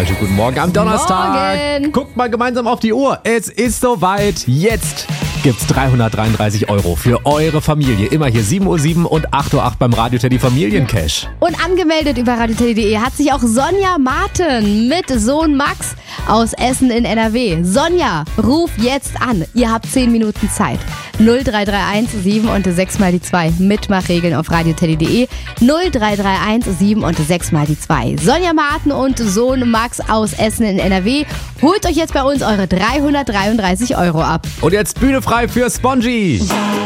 wunderschönen guten Morgen am Donnerstag. Morgen. Guckt mal gemeinsam auf die Uhr. Es ist soweit. Jetzt gibt's 333 € für eure Familie. Immer hier 7:07 Uhr und 8:08 Uhr beim Radio Teddy Familiencash. Und angemeldet über radioteddy.de hat sich auch Sonja Martin mit Sohn Max aus Essen in NRW. Sonja, ruf jetzt an. Ihr habt 10 Minuten Zeit. 0331 7 und 6 mal die 2. Mitmachregeln auf radioteddy.de. 0331 7 und 6 mal die 2. Sonja Martin und Sohn Max aus Essen in NRW. Holt euch jetzt bei uns eure 333 € ab. Und jetzt Bühne frei für Spongy.